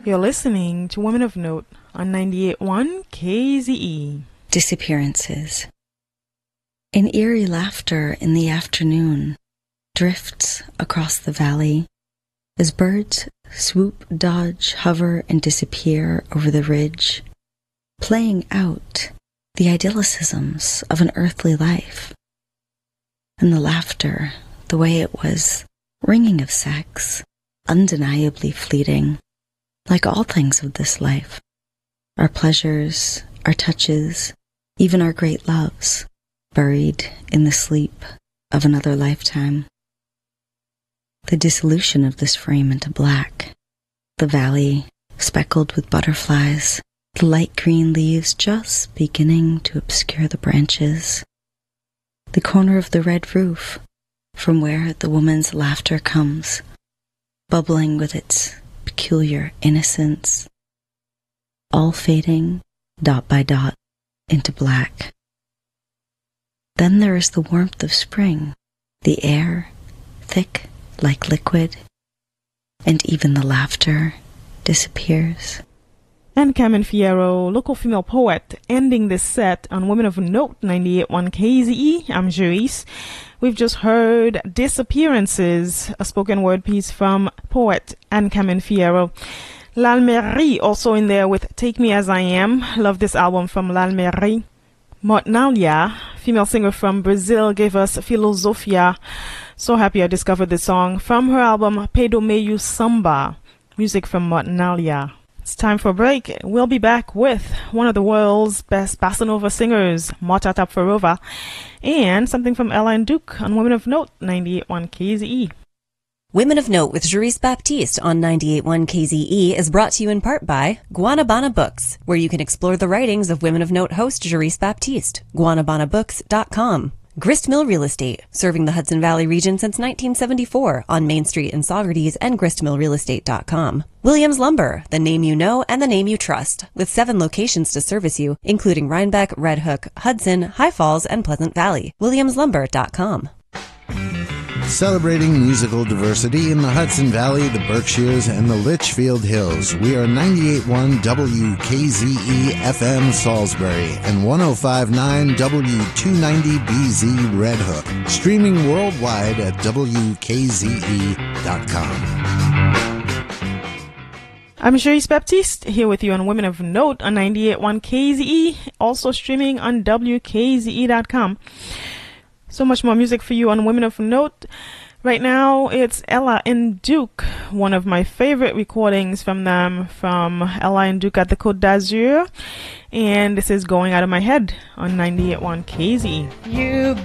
You're listening to Women of Note on 98.1 KZE. Disappearances. An eerie laughter in the afternoon drifts across the valley as birds swoop, dodge, hover, and disappear over the ridge, playing out the idyllicisms of an earthly life. And the laughter, the way it was ringing of sex, undeniably fleeting, like all things of this life, our pleasures, our touches, even our great loves, buried in the sleep of another lifetime. The dissolution of this frame into black, the valley speckled with butterflies, the light green leaves just beginning to obscure the branches, the corner of the red roof from where the woman's laughter comes, bubbling with its peculiar innocence, all fading, dot by dot, into black. Then there is the warmth of spring, the air, thick like liquid, and even the laughter disappears. And Carmen Fierro, local female poet, ending this set on Women of Note 98.1 KZE. I'm Jerice. We've just heard Disappearances, a spoken word piece from poet Anne Carmen Fierro. L'Almerie also in there with Take Me As I Am. Love this album from L'Almerie. Mortnalia, female singer from Brazil, gave us Filosofia. So happy I discovered this song from her album Pedo Meio Samba. Music from Mortnalia. It's time for a break. We'll be back with one of the world's best bossa nova singers, Marta Tapfarova, and something from Ella and Duke on Women of Note 98.1 KZE. Women of Note with Jerice Baptiste on 98.1 KZE is brought to you in part by Guanabana Books, where you can explore the writings of Women of Note host Jerice Baptiste. GuanabanaBooks.com. Grist Mill Real Estate, serving the Hudson Valley region since 1974 on Main Street in Saugerties and gristmillrealestate.com. Williams Lumber, the name you know and the name you trust, with 7 locations to service you, including Rhinebeck, Red Hook, Hudson, High Falls, and Pleasant Valley. WilliamsLumber.com. Celebrating musical diversity in the Hudson Valley, the Berkshires, and the Litchfield Hills. We are 98.1 WKZE FM Salisbury and 105.9 W290BZ Red Hook. Streaming worldwide at WKZE.com. I'm Jerice Baptiste, here with you on Women of Note on 98.1 KZE, also streaming on WKZE.com. So much more music for you on Women of Note. Right now, it's Ella and Duke, one of my favorite recordings from them, from Ella and Duke at the Côte d'Azur. And this is Going Out of My Head on 98.1 KZE. You